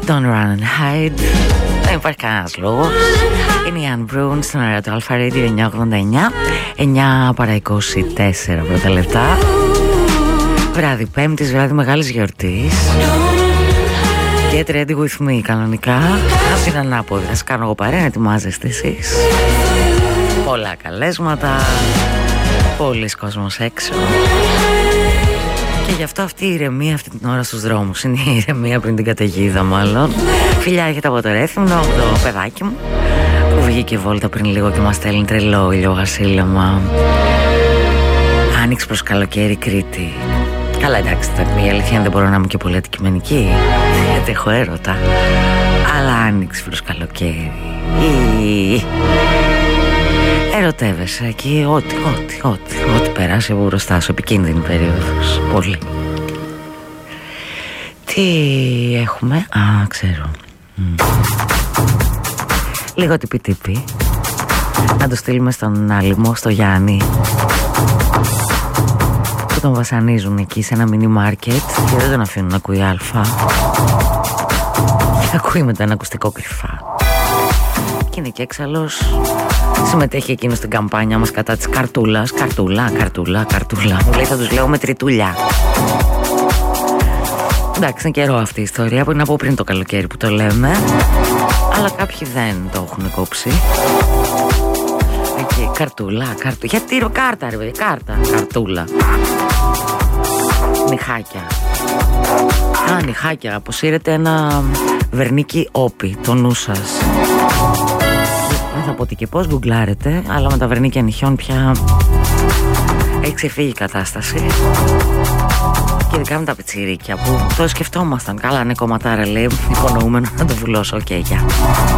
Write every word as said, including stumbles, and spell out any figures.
Don't run and hide. Δεν υπάρχει κανένας λόγος. Είναι η Anne Brune στον αέρα του Alpha Radio εννιακόσια ογδόντα εννιά. εννιά παρά είκοσι τέσσερα πρώτα λεπτά. Βράδυ Πέμπτης, βράδυ μεγάλης γιορτής. Get ready with me κανονικά. Από την ανάποδη θα σας κάνω εγώ παρέα, ετοιμάζεστε εσείς. Πολλά καλέσματα, πολλοί κόσμος έξω. Και γι' αυτό αυτή η ηρεμία αυτή την ώρα στους δρόμους. Είναι η ηρεμία πριν την καταιγίδα μάλλον. Φιλιά, έχετε από το Ρέθυμνο, το παιδάκι μου που βγήκε βόλτα πριν λίγο και μας στέλνει τρελό ηλιογασίλεμα. Άνοιξε προς καλοκαίρι Κρήτη. Καλά, εντάξει, η αλήθεια είναι δεν μπορώ να είμαι και πολύ αντικειμενική, γιατί έχω έρωτα. Αλλά άνοιξε προς καλοκαίρι. Ερωτεύεσαι εκεί, ό,τι, ό,τι, ό,τι, ό,τι περάσει από μπροστά σου, επικίνδυνη περίοδος, πολύ. Τι έχουμε, α, ξέρω. Mm. Λίγο τυπί-τυπί. Να το στείλουμε στον Άλυμο, στο Γιάννη, που τον βασανίζουν εκεί σε ένα μίνι μάρκετ και δεν τον αφήνουν να ακούει Αλφα. Και ακούει μετά ένα ακουστικό κρυφά. Και είναι και έξαλλος. Συμμετέχει εκείνο στην καμπάνια μας κατά της καρτούλας. Καρτούλα, καρτούλα, καρτούλα. Μου λέει θα τους λέω με τριτούλια. Εντάξει, είναι καιρό αυτή η ιστορία που είναι από πριν το καλοκαίρι που το λέμε. Αλλά κάποιοι δεν το έχουν κόψει. Εκεί, καρτούλα, καρτούλα. Γιατί ρε, κάρτα ρε παιδί, κάρτα, καρτούλα. Νυχάκια. Α, νυχάκια, αποσύρετε ένα βερνίκι όπι, το νου σας. Δεν θα πω τι και πώς, γκουγκλάρετε, αλλά με τα βερνίκια νυχιών πια έχει ξεφύγει η κατάσταση. Και ειδικά με τα πιτσιρίκια που το σκεφτόμασταν. Καλά, είναι κομματάρα, λέει, υπονοούμενο να το βουλώσω. Οκ, okay, γεια.